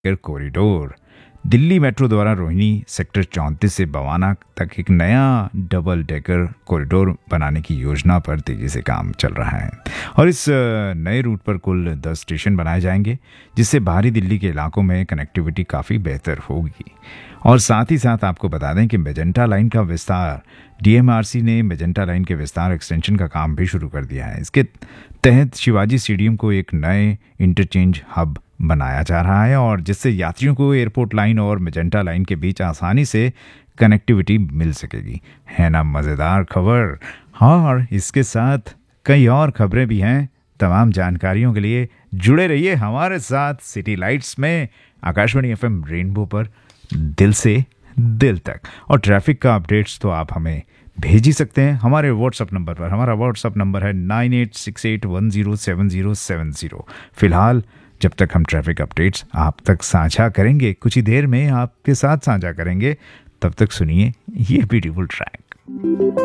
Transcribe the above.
Corridor. Delhi metro द्वारा Rohini sector 34 से बवाना तक एक नया डबल डेकर कॉरिडोर बनाने की योजना पर तेजी से काम चल रहा है और इस नए रूट पर कुल 10 स्टेशन बनाए जाएंगे, जिससे बाहरी दिल्ली के इलाकों में कनेक्टिविटी काफ़ी बेहतर होगी। और साथ ही साथ आपको बता दें कि मेजेंटा लाइन का विस्तार, डीएमआरसी ने मेजेंटा लाइन के विस्तार एक्सटेंशन का काम भी शुरू कर दिया है। इसके तहत शिवाजी स्टेडियम को एक नए इंटरचेंज हब बनाया जा रहा है और जिससे यात्रियों को एयरपोर्ट लाइन और मेजेंटा लाइन के बीच आसानी से कनेक्टिविटी मिल सकेगी। है ना मज़ेदार खबर? हाँ, और इसके साथ कई और खबरें भी हैं। तमाम जानकारियों के लिए जुड़े रहिए हमारे साथ सिटी लाइट्स में, आकाशवाणी एफएम रेनबो पर, दिल से दिल तक। और ट्रैफिक का अपडेट्स तो आप हमें भेज ही सकते हैं हमारे व्हाट्सअप नंबर पर। हमारा व्हाट्सअप नंबर है 9868107070। फिलहाल जब तक हम ट्रैफिक अपडेट्स आप तक साझा करेंगे, कुछ ही देर में आपके साथ साझा करेंगे, तब तक सुनिए ये ब्यूटीफुल ट्रैक।